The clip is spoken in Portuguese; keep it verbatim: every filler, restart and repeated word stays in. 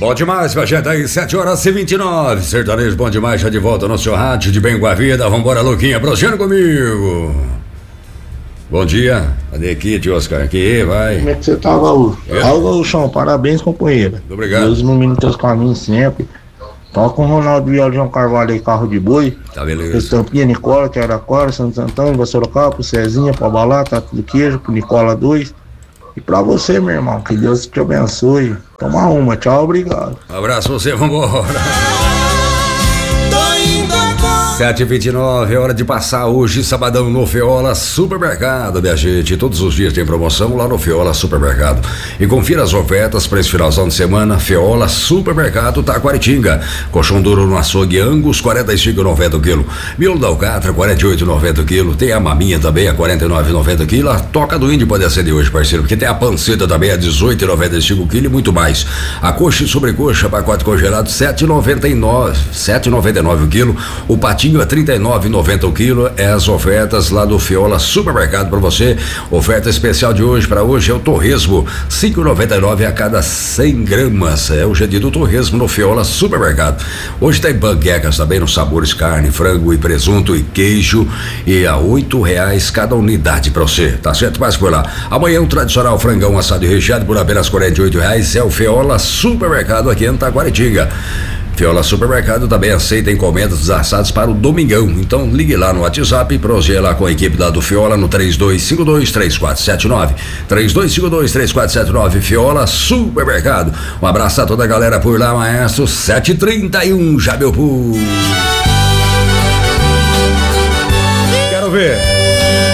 Bom demais pra gente aí, sete horas e vinte e nove. Sertanejo bom demais, já de volta no seu rádio, de bem com a vida. Vambora, Luquinha, prosseando comigo. Bom dia, cadê aqui, tio Oscar? Aqui, vai. Como é que você tá, Gaúcho? É. Fala, Gaúchão, parabéns, companheiro. Muito obrigado. Deus ilumine teus caminhos sempre. Toca com o Ronaldo Violão Carvalho aí, carro de boi. Tá beleza. Estampinha, Nicola, Tiaracora, Santo Antônio, Vassouracá, pro Cezinha, pro Abalá, Tato do Queijo, pro Nicola dois. E pra você, meu irmão, que Deus te abençoe. Toma uma, tchau, obrigado. Um abraço pra você, vambora. sete e vinte e nove, é hora de passar hoje, sabadão, no Feola Supermercado, minha gente. Todos os dias tem promoção lá no Feola Supermercado. E confira as ofertas para esse finalzão de semana. Feola Supermercado Taquaritinga. Colchão duro no açougue Angus, quarenta e cinco reais e noventa centavos o quilo. Miolo da Alcatra, quarenta e oito reais e noventa centavos o quilo. Tem a maminha também a quarenta e nove reais e noventa centavos o quilo. A toca do índio pode acender hoje, parceiro, porque tem a panceta também a dezoito reais e noventa e cinco centavos o quilo e muito mais. A coxa e sobrecoxa, pacote congelado, sete reais e noventa e nove centavos, sete reais e noventa e nove centavos o quilo. O patinho a trinta e nove reais e noventa centavos o quilo. É as ofertas lá do Feola Supermercado para você. Oferta especial de hoje para hoje é o torresmo, cinco reais e noventa e nove centavos a cada cem gramas. É o dia do torresmo no Feola Supermercado. Hoje tem panquecas também nos sabores carne, frango e presunto e queijo, e a oito reais cada unidade para você, tá certo? Mas por lá. Amanhã o tradicional frangão assado e recheado por apenas quarenta e oito reais. É o Feola Supermercado aqui em Taquaritinga. Feola Supermercado também aceita encomendas dos assados para o domingão. Então ligue lá no WhatsApp e prosegue lá com a equipe lá do Feola no três dois cinco dois, três quatro sete nove. três dois cinco dois, três quatro sete nove. Feola Supermercado. Um abraço a toda a galera por lá, maestro. sete e trinta e um, já meu povo. Quero ver.